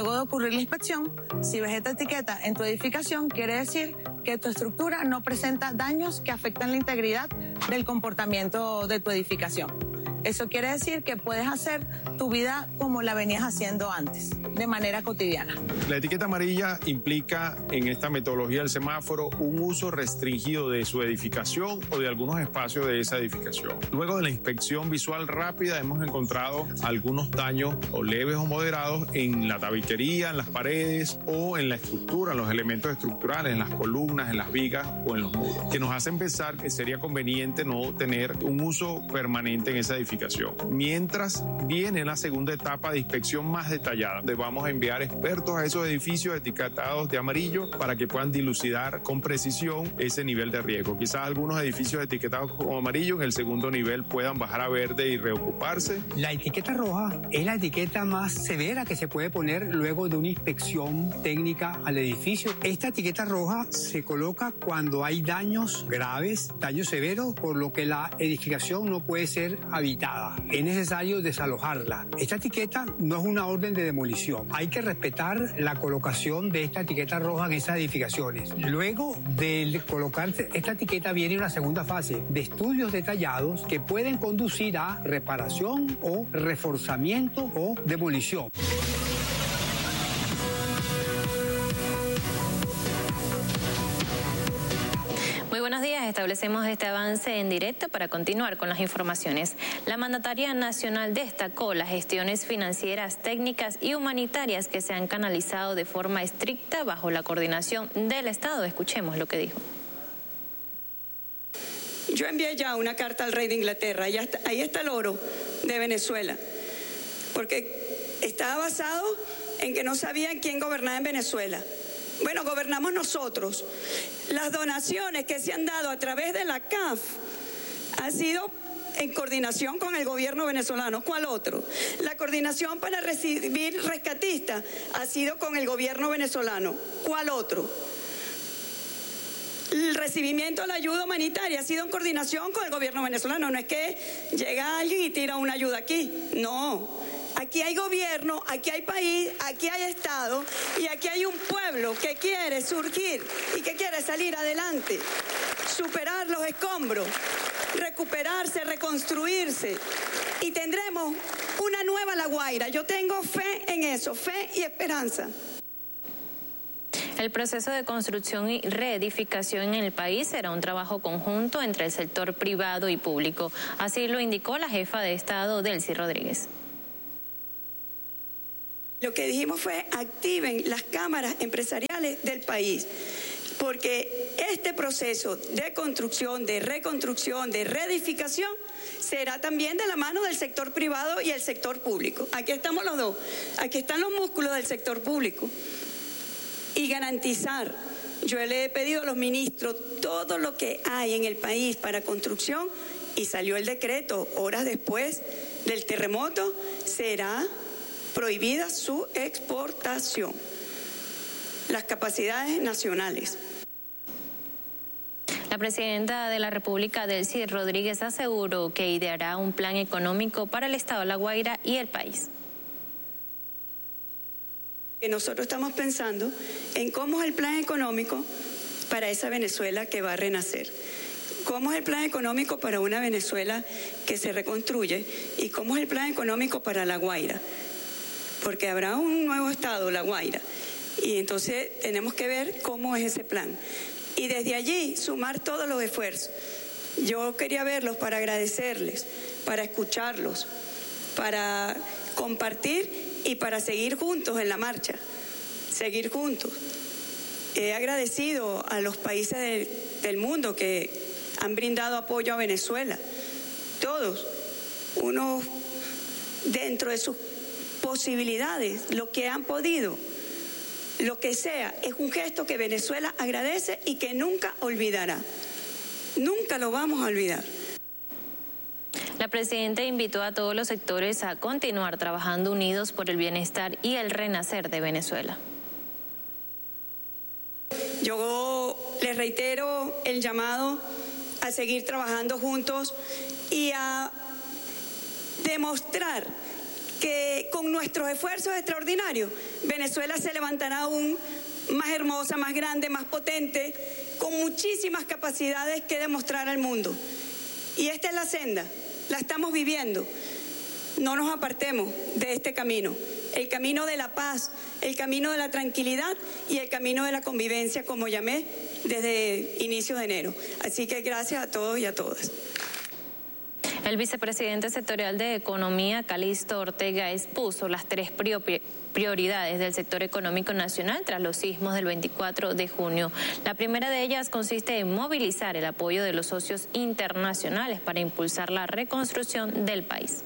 Luego de ocurrir la inspección, si ves esta etiqueta en tu edificación, quiere decir que tu estructura no presenta daños que afectan la integridad del comportamiento de tu edificación. Eso quiere decir que puedes hacer tu vida como la venías haciendo antes, de manera cotidiana. La etiqueta amarilla implica en esta metodología del semáforo un uso restringido de su edificación o de algunos espacios de esa edificación. Luego de la inspección visual rápida hemos encontrado algunos daños o leves o moderados en la tabiquería, en las paredes o en la estructura, en los elementos estructurales, en las columnas, en las vigas o en los muros, que nos hacen pensar que sería conveniente no tener un uso permanente en esa edificación. Mientras viene la segunda etapa de inspección más detallada, donde vamos a enviar expertos a esos edificios etiquetados de amarillo para que puedan dilucidar con precisión ese nivel de riesgo. Quizás algunos edificios etiquetados como amarillo en el segundo nivel puedan bajar a verde y reocuparse. La etiqueta roja es la etiqueta más severa que se puede poner luego de una inspección técnica al edificio. Esta etiqueta roja se coloca cuando hay daños graves, daños severos, por lo que la edificación no puede ser habitada. Es necesario desalojarla. Esta etiqueta no es una orden de demolición. Hay que respetar la colocación de esta etiqueta roja en esas edificaciones. Luego de colocar esta etiqueta viene una segunda fase de estudios detallados que pueden conducir a reparación o reforzamiento o demolición. Muy buenos días, establecemos este avance en directo para continuar con las informaciones. La mandataria nacional destacó las gestiones financieras, técnicas y humanitarias que se han canalizado de forma estricta bajo la coordinación del Estado. Escuchemos lo que dijo. Yo envié ya una carta al rey de Inglaterra, ahí está el oro de Venezuela, porque estaba basado en que no sabían quién gobernaba en Venezuela. Bueno, gobernamos nosotros. Las donaciones que se han dado a través de la CAF ha sido en coordinación con el gobierno venezolano. ¿Cuál otro? La coordinación para recibir rescatistas ha sido con el gobierno venezolano. ¿Cuál otro? El recibimiento de la ayuda humanitaria ha sido en coordinación con el gobierno venezolano. No es que llega alguien y tira una ayuda aquí. No. Aquí hay gobierno, aquí hay país, aquí hay Estado y aquí hay un pueblo que quiere surgir y que quiere salir adelante, superar los escombros, recuperarse, reconstruirse, y tendremos una nueva La Guaira. Yo tengo fe en eso, fe y esperanza. El proceso de construcción y reedificación en el país será un trabajo conjunto entre el sector privado y público. Así lo indicó la jefa de Estado, Delcy Rodríguez. Lo que dijimos fue: activen las cámaras empresariales del país, porque este proceso de construcción, de reconstrucción, de reedificación será también de la mano del sector privado y el sector público. Aquí estamos los dos, aquí están los músculos del sector público. Y garantizar, yo le he pedido a los ministros todo lo que hay en el país para construcción, y salió el decreto horas después del terremoto, será prohibida su exportación. Las capacidades nacionales. La presidenta de la República, Delcy Rodríguez, aseguró que ideará un plan económico para el Estado de La Guaira y el país. Que nosotros estamos pensando en cómo es el plan económico para esa Venezuela que va a renacer. ¿Cómo es el plan económico para una Venezuela que se reconstruye? ¿Y cómo es el plan económico para La Guaira? Porque habrá un nuevo estado, La Guaira, y entonces tenemos que ver cómo es ese plan. Y desde allí sumar todos los esfuerzos. Yo quería verlos para agradecerles, para escucharlos, para compartir y para seguir juntos en la marcha, seguir juntos. He agradecido a los países del mundo que han brindado apoyo a Venezuela, todos, unos dentro de sus posibilidades, lo que han podido, lo que sea, es un gesto que Venezuela agradece y que nunca olvidará. Nunca lo vamos a olvidar. La presidenta invitó a todos los sectores a continuar trabajando unidos por el bienestar y el renacer de Venezuela. Yo les reitero el llamado a seguir trabajando juntos y a demostrar que con nuestros esfuerzos extraordinarios, Venezuela se levantará aún más hermosa, más grande, más potente, con muchísimas capacidades que demostrar al mundo. Y esta es la senda, la estamos viviendo. No nos apartemos de este camino, el camino de la paz, el camino de la tranquilidad y el camino de la convivencia, como llamé desde inicios de enero. Así que gracias a todos y a todas. El vicepresidente sectorial de Economía, Calixto Ortega, expuso las 3 prioridades del sector económico nacional tras los sismos del 24 de junio. La primera de ellas consiste en movilizar el apoyo de los socios internacionales para impulsar la reconstrucción del país.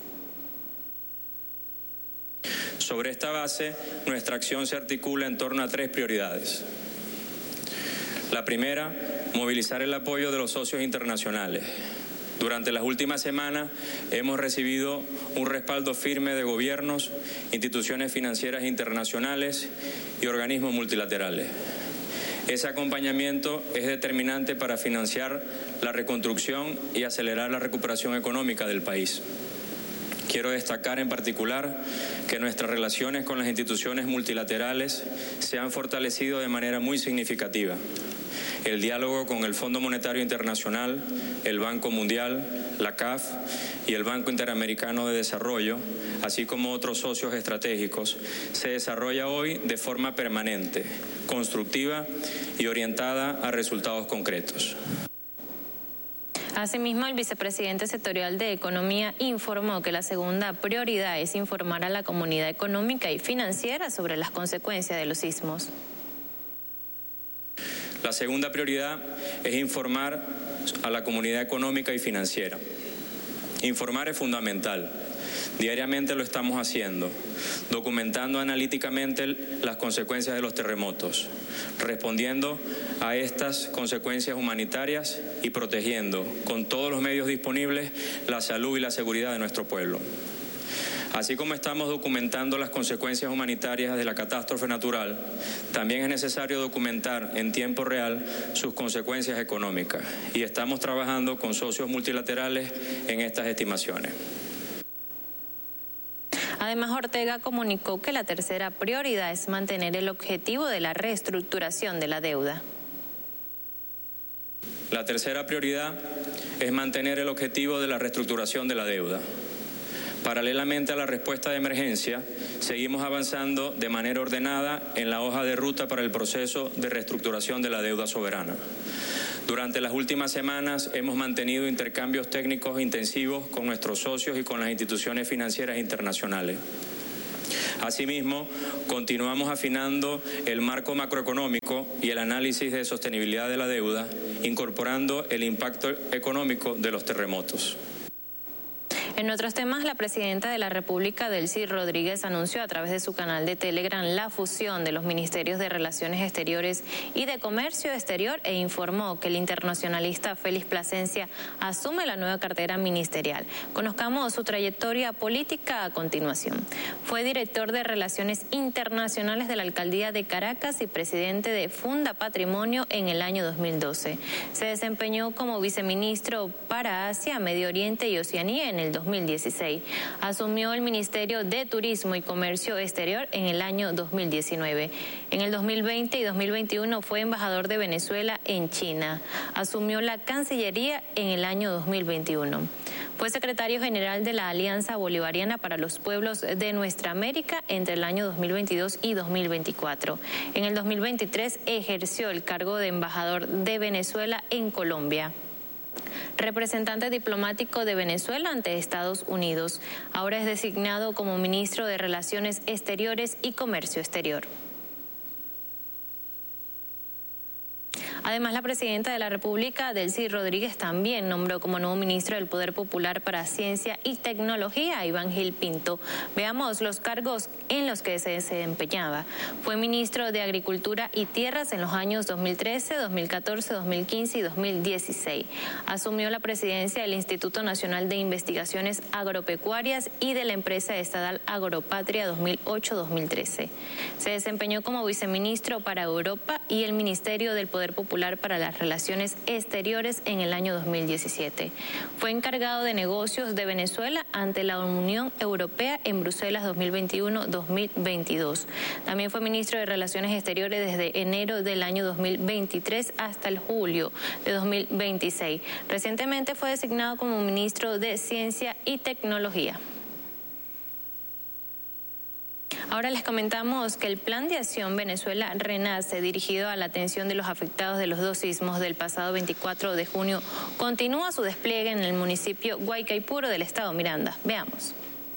Sobre esta base, nuestra acción se articula en torno a 3 prioridades. La primera, movilizar el apoyo de los socios internacionales. Durante las últimas semanas hemos recibido un respaldo firme de gobiernos, instituciones financieras internacionales y organismos multilaterales. Ese acompañamiento es determinante para financiar la reconstrucción y acelerar la recuperación económica del país. Quiero destacar en particular que nuestras relaciones con las instituciones multilaterales se han fortalecido de manera muy significativa. El diálogo con el Fondo Monetario Internacional, el Banco Mundial, la CAF y el Banco Interamericano de Desarrollo, así como otros socios estratégicos, se desarrolla hoy de forma permanente, constructiva y orientada a resultados concretos. Asimismo, el vicepresidente sectorial de Economía informó que la segunda prioridad es informar a la comunidad económica y financiera sobre las consecuencias de los sismos. La segunda prioridad es informar a la comunidad económica y financiera. Informar es fundamental. Diariamente lo estamos haciendo, documentando analíticamente las consecuencias de los terremotos, respondiendo a estas consecuencias humanitarias y protegiendo con todos los medios disponibles la salud y la seguridad de nuestro pueblo. Así como estamos documentando las consecuencias humanitarias de la catástrofe natural, también es necesario documentar en tiempo real sus consecuencias económicas y estamos trabajando con socios multilaterales en estas estimaciones. Además, Ortega comunicó que la tercera prioridad es mantener el objetivo de la reestructuración de la deuda. La tercera prioridad es mantener el objetivo de la reestructuración de la deuda. Paralelamente a la respuesta de emergencia, seguimos avanzando de manera ordenada en la hoja de ruta para el proceso de reestructuración de la deuda soberana. Durante las últimas semanas hemos mantenido intercambios técnicos intensivos con nuestros socios y con las instituciones financieras internacionales. Asimismo, continuamos afinando el marco macroeconómico y el análisis de sostenibilidad de la deuda, incorporando el impacto económico de los terremotos. En otros temas, la presidenta de la República, Delcy Rodríguez, anunció a través de su canal de Telegram la fusión de los Ministerios de Relaciones Exteriores y de Comercio Exterior e informó que el internacionalista Félix Plasencia asume la nueva cartera ministerial. Conozcamos su trayectoria política a continuación. Fue director de Relaciones Internacionales de la Alcaldía de Caracas y presidente de Funda Patrimonio en el año 2012. Se desempeñó como viceministro para Asia, Medio Oriente y Oceanía en el 2016. Asumió el Ministerio de Turismo y Comercio Exterior en el año 2019. En el 2020 y 2021 fue embajador de Venezuela en China. Asumió la Cancillería en el año 2021. Fue secretario general de la Alianza Bolivariana para los Pueblos de Nuestra América entre el año 2022 y 2024. En el 2023 ejerció el cargo de embajador de Venezuela en Colombia. Representante diplomático de Venezuela ante Estados Unidos. Ahora es designado como ministro de Relaciones Exteriores y Comercio Exterior. Además, la presidenta de la República, Delcy Rodríguez, también nombró como nuevo ministro del Poder Popular para Ciencia y Tecnología a Iván Gil Pinto. Veamos los cargos en los que se desempeñaba. Fue ministro de Agricultura y Tierras en los años 2013, 2014, 2015 y 2016. Asumió la presidencia del Instituto Nacional de Investigaciones Agropecuarias y de la empresa estatal Agropatria 2008-2013. Se desempeñó como viceministro para Europa y el Ministerio del Poder Popular Popular para las Relaciones Exteriores en el año 2017. Fue encargado de negocios de Venezuela ante la Unión Europea en Bruselas 2021-2022. También fue ministro de Relaciones Exteriores desde enero del año 2023 hasta el julio de 2026. Recientemente fue designado como ministro de Ciencia y Tecnología. Ahora les comentamos que el Plan de Acción Venezuela Renace, dirigido a la atención de los afectados de los dos sismos del pasado 24 de junio, continúa su despliegue en el municipio Guaycaipuro del estado Miranda. Veamos.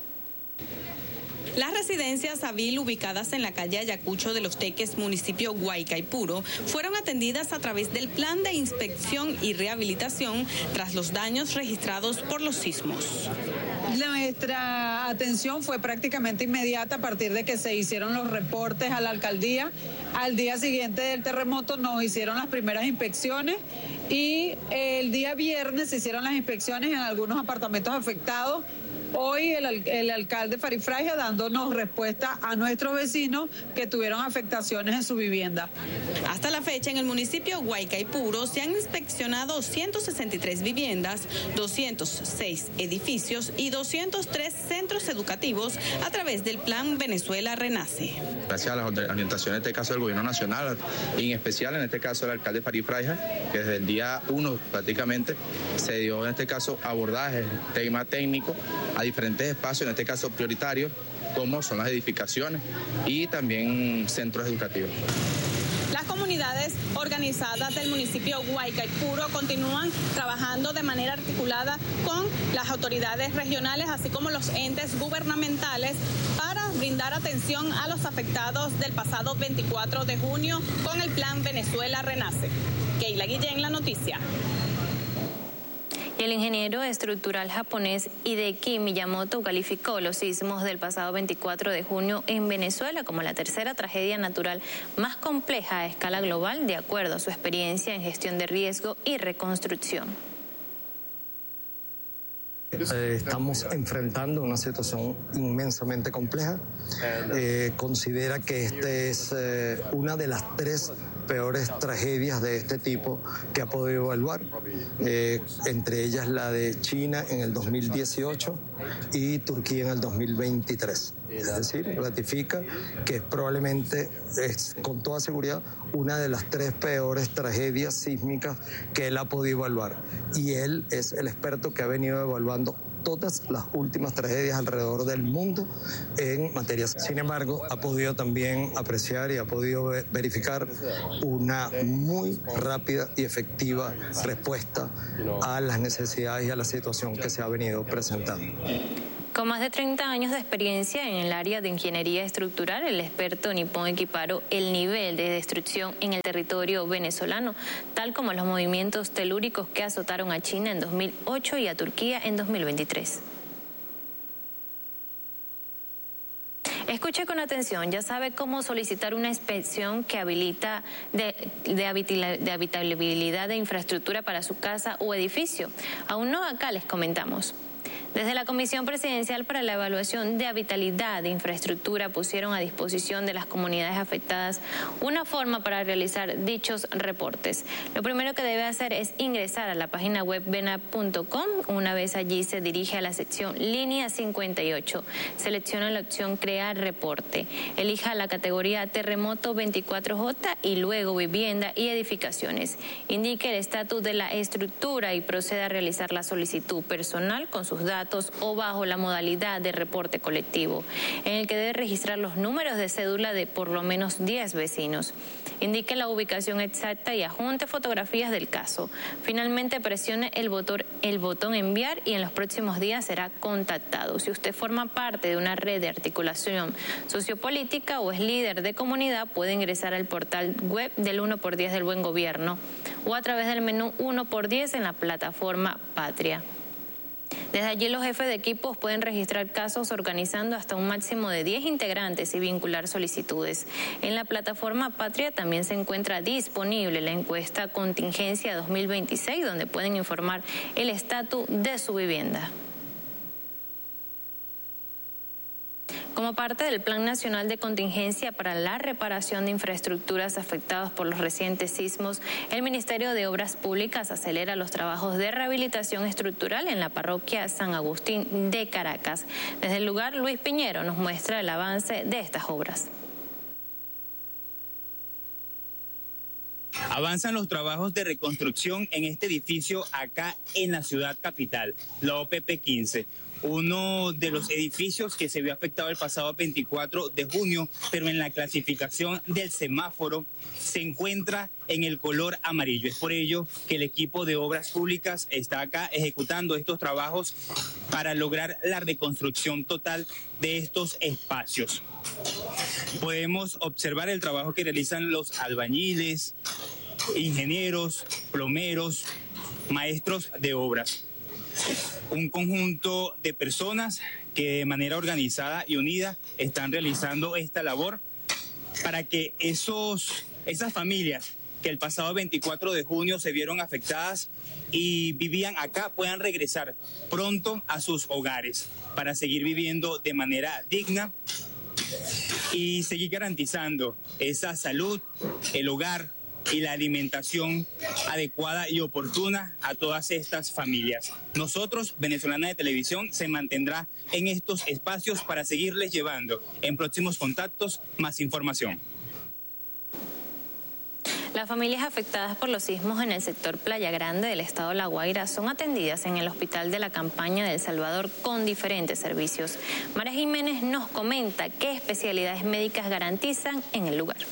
Las residencias Avil, ubicadas en la calle Ayacucho de Los Teques, municipio Guaycaipuro, fueron atendidas a través del Plan de Inspección y Rehabilitación tras los daños registrados por los sismos. Nuestra atención fue prácticamente inmediata a partir de que se hicieron los reportes a la alcaldía. Al día siguiente del terremoto nos hicieron las primeras inspecciones y el día viernes se hicieron las inspecciones en algunos apartamentos afectados. Hoy el alcalde Farid Fraija dándonos respuesta a nuestros vecinos que tuvieron afectaciones en su vivienda. Hasta la fecha, en el municipio Guaycaipuro se han inspeccionado 163 viviendas, 206 edificios y 203 centros educativos a través del Plan Venezuela Renace. Gracias a las orientaciones, en este caso del Gobierno Nacional, y en especial en este caso del alcalde Farid Fraija, que desde el día 1 prácticamente se dio en este caso abordaje, tema técnico, a diferentes espacios, en este caso prioritarios, como son las edificaciones y también centros educativos. Las comunidades organizadas del municipio Guaycaipuro continúan trabajando de manera articulada con las autoridades regionales, así como los entes gubernamentales, para brindar atención a los afectados del pasado 24 de junio con el Plan Venezuela Renace. Keila Guillén, La Noticia. El ingeniero estructural japonés Hideki Miyamoto calificó los sismos del pasado 24 de junio en Venezuela como la tercera tragedia natural más compleja a escala global, de acuerdo a su experiencia en gestión de riesgo y reconstrucción. Estamos enfrentando una situación inmensamente compleja. Considera que esta es una de las tres peores tragedias de este tipo que ha podido evaluar, entre ellas la de China en el 2018 y Turquía en el 2023. Es decir, ratifica que probablemente es con toda seguridad una de las tres peores tragedias sísmicas que él ha podido evaluar. Y él es el experto que ha venido evaluando todas las últimas tragedias alrededor del mundo en materia. Sin embargo, ha podido también apreciar y ha podido verificar una muy rápida y efectiva respuesta a las necesidades y a la situación que se ha venido presentando. Con más de 30 años de experiencia en el área de ingeniería estructural, el experto nipón equiparó el nivel de destrucción en el territorio venezolano, tal como los movimientos telúricos que azotaron a China en 2008 y a Turquía en 2023. Escuche con atención, ya sabe cómo solicitar una inspección que habilita de habitabilidad de infraestructura para su casa o edificio. Aún no, acá les comentamos. Desde la Comisión Presidencial para la Evaluación de Habitabilidad de Infraestructura pusieron a disposición de las comunidades afectadas una forma para realizar dichos reportes. Lo primero que debe hacer es ingresar a la página web venap.com. Una vez allí se dirige a la sección Línea 58. Selecciona la opción Crear reporte. Elija la categoría Terremoto 24J y luego Vivienda y Edificaciones. Indique el estatus de la estructura y proceda a realizar la solicitud personal con sus datos o bajo la modalidad de reporte colectivo, en el que debe registrar los números de cédula de por lo menos 10 vecinos. Indique la ubicación exacta y adjunte fotografías del caso. Finalmente presione el botón enviar y en los próximos días será contactado. Si usted forma parte de una red de articulación sociopolítica o es líder de comunidad, puede ingresar al portal web del 1x10 del Buen Gobierno o a través del menú 1x10 en la plataforma Patria. Desde allí los jefes de equipos pueden registrar casos organizando hasta un máximo de 10 integrantes y vincular solicitudes. En la plataforma Patria también se encuentra disponible la encuesta Contingencia 2026, donde pueden informar el estatus de su vivienda. Como parte del Plan Nacional de Contingencia para la Reparación de Infraestructuras afectadas por los recientes sismos, el Ministerio de Obras Públicas acelera los trabajos de rehabilitación estructural en la parroquia San Agustín de Caracas. Desde el lugar, Luis Piñero nos muestra el avance de estas obras. Avanzan los trabajos de reconstrucción en este edificio acá en la ciudad capital, la OPP 15. Uno de los edificios que se vio afectado el pasado 24 de junio, pero en la clasificación del semáforo se encuentra en el color amarillo. Es por ello que el equipo de obras públicas está acá ejecutando estos trabajos para lograr la reconstrucción total de estos espacios. Podemos observar el trabajo que realizan los albañiles, ingenieros, plomeros, maestros de obras. Un conjunto de personas que de manera organizada y unida están realizando esta labor para que esas familias que el pasado 24 de junio se vieron afectadas y vivían acá puedan regresar pronto a sus hogares para seguir viviendo de manera digna y seguir garantizando esa salud, el hogar y la alimentación adecuada y oportuna a todas estas familias. Nosotros, Venezolana de Televisión, se mantendrá en estos espacios para seguirles llevando en próximos contactos más información. Las familias afectadas por los sismos en el sector Playa Grande del estado La Guaira son atendidas en el Hospital de la Campaña de El Salvador con diferentes servicios. María Jiménez nos comenta qué especialidades médicas garantizan en el lugar.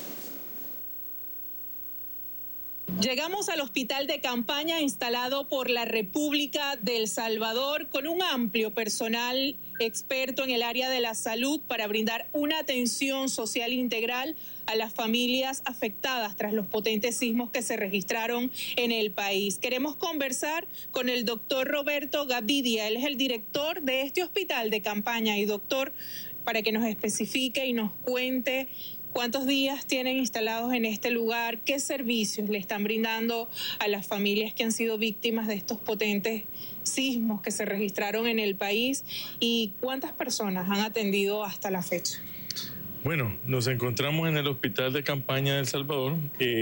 Llegamos al hospital de campaña instalado por la República de El Salvador con un amplio personal experto en el área de la salud para brindar una atención social integral a las familias afectadas tras los potentes sismos que se registraron en el país. Queremos conversar con el doctor Roberto Gavidia, él es el director de este hospital de campaña. Y doctor, para que nos especifique y nos cuente ¿cuántos días tienen instalados en este lugar? ¿Qué servicios le están brindando a las familias que han sido víctimas de estos potentes sismos que se registraron en el país? ¿Y cuántas personas han atendido hasta la fecha? Bueno, nos encontramos en el Hospital de Campaña de El Salvador.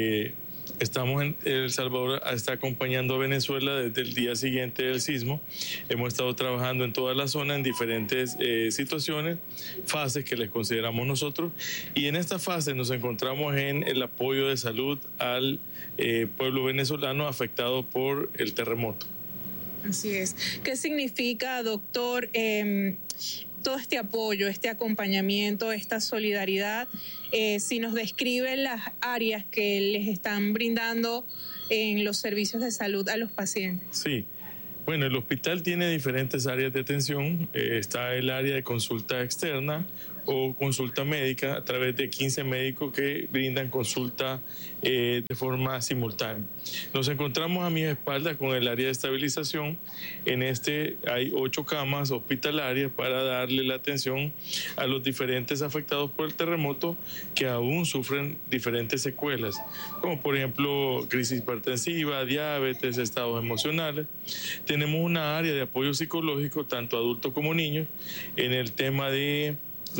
Estamos en El Salvador, está acompañando a Venezuela desde el día siguiente del sismo. Hemos estado trabajando en toda la zona en diferentes situaciones, fases que les consideramos nosotros. Y en esta fase nos encontramos en el apoyo de salud al pueblo venezolano afectado por el terremoto. Así es. ¿Qué significa, doctor, todo este apoyo, este acompañamiento, esta solidaridad? Si nos describe las áreas que les están brindando en los servicios de salud a los pacientes. Sí. Bueno, el hospital tiene diferentes áreas de atención. Está el área de consulta externa o consulta médica a través de 15 médicos que brindan consulta de forma simultánea. Nos encontramos a mi espalda con el área de estabilización. En este hay 8 camas hospitalarias para darle la atención a los diferentes afectados por el terremoto que aún sufren diferentes secuelas, como por ejemplo crisis hipertensiva, diabetes, estados emocionales. Tenemos una área de apoyo psicológico, tanto adultos como niños, en el tema de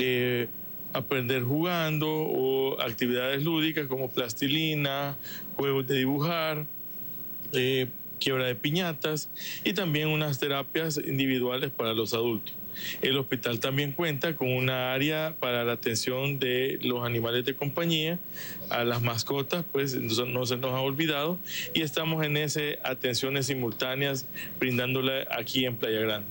aprender jugando o actividades lúdicas como plastilina, juegos de dibujar, quiebra de piñatas y también unas terapias individuales para los adultos. El hospital también cuenta con una área para la atención de los animales de compañía, a las mascotas, pues no se nos ha olvidado, y estamos en esas atenciones simultáneas brindándola aquí en Playa Grande.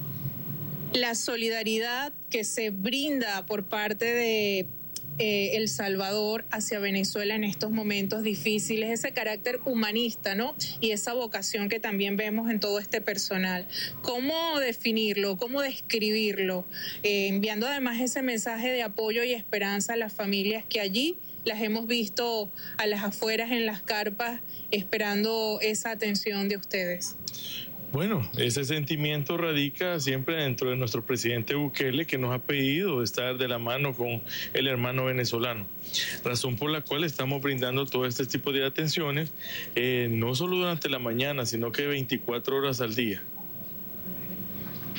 La solidaridad que se brinda por parte de El Salvador hacia Venezuela en estos momentos difíciles, ese carácter humanista, ¿no? Y esa vocación que también vemos en todo este personal. ¿Cómo definirlo? ¿Cómo describirlo? Enviando además ese mensaje de apoyo y esperanza a las familias que allí las hemos visto a las afueras en las carpas esperando esa atención de ustedes. Bueno, ese sentimiento radica siempre dentro de nuestro presidente Bukele, que nos ha pedido estar de la mano con el hermano venezolano, razón por la cual estamos brindando todo este tipo de atenciones, no solo durante la mañana, sino que 24 horas al día.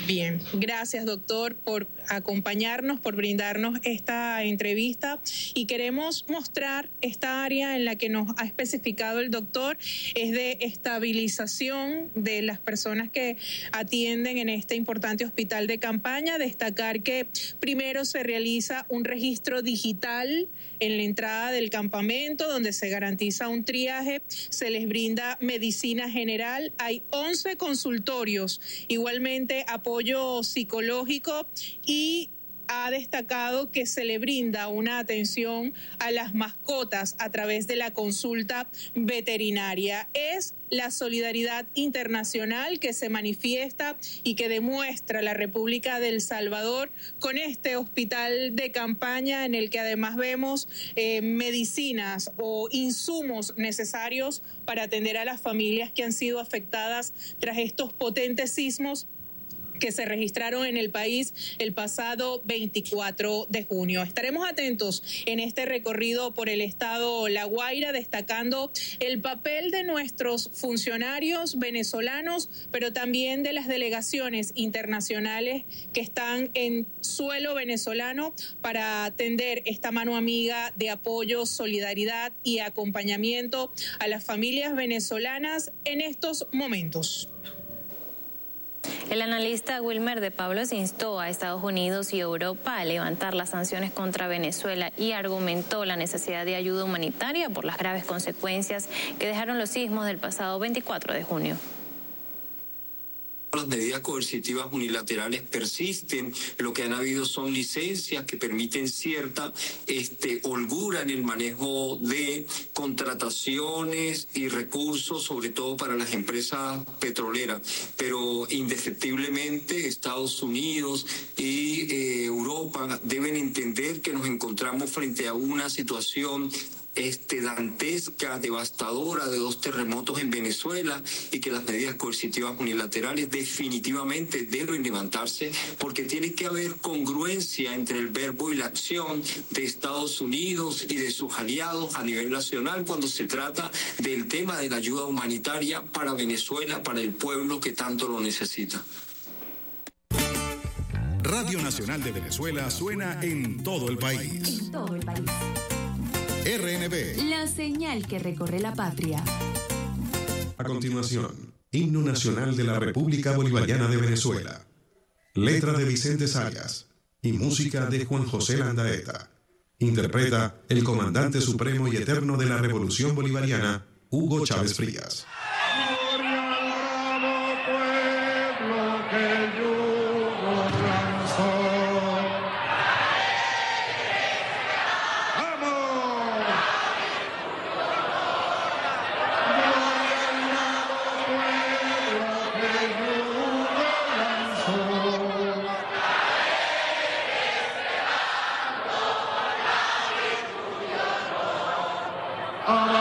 Bien, gracias doctor por acompañarnos, por brindarnos esta entrevista, y queremos mostrar esta área en la que nos ha especificado el doctor, es de estabilización de las personas que atienden en este importante hospital de campaña. Destacar que primero se realiza un registro digital en la entrada del campamento, donde se garantiza un triaje, se les brinda medicina general, hay 11 consultorios, igualmente apoyo psicológico, y ha destacado que se le brinda una atención a las mascotas a través de la consulta veterinaria. Es la solidaridad internacional que se manifiesta y que demuestra la República de El Salvador con este hospital de campaña, en el que además vemos medicinas o insumos necesarios para atender a las familias que han sido afectadas tras estos potentes sismos que se registraron en el país el pasado 24 de junio. Estaremos atentos en este recorrido por el estado La Guaira, destacando el papel de nuestros funcionarios venezolanos, pero también de las delegaciones internacionales que están en suelo venezolano para atender esta mano amiga de apoyo, solidaridad y acompañamiento a las familias venezolanas en estos momentos. El analista Wilmer de Pablos instó a Estados Unidos y Europa a levantar las sanciones contra Venezuela y argumentó la necesidad de ayuda humanitaria por las graves consecuencias que dejaron los sismos del pasado 24 de junio. Las medidas coercitivas unilaterales persisten. Lo que han habido son licencias que permiten cierta holgura en el manejo de contrataciones y recursos, sobre todo para las empresas petroleras. Pero indefectiblemente Estados Unidos y Europa deben entender que nos encontramos frente a una situación dantesca, devastadora, de 2 terremotos en Venezuela, y que las medidas coercitivas unilaterales definitivamente deben levantarse, porque tiene que haber congruencia entre el verbo y la acción de Estados Unidos y de sus aliados a nivel nacional cuando se trata del tema de la ayuda humanitaria para Venezuela, para el pueblo que tanto lo necesita. Radio Nacional de Venezuela suena en todo el país. En todo el país. RNB. La señal que recorre la patria. A continuación, Himno Nacional de la República Bolivariana de Venezuela. Letra de Vicente Zayas y música de Juan José Landaeta. Interpreta el comandante supremo y eterno de la Revolución Bolivariana, Hugo Chávez Frías. Oh,